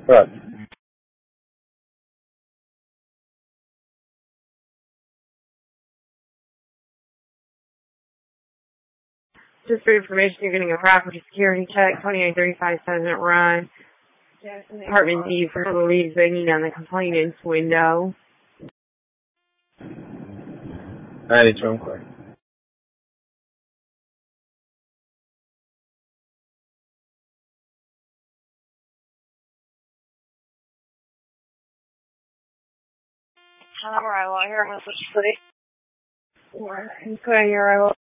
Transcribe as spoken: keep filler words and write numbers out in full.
Right. Just for information, you're getting a property security check, twenty-eight thirty-five Pheasant Run, apartment D for Louise banging on the complainant's window. ninety-two, I'm clear. All right, well, here I'm going to switch to the... Go ahead, you're right.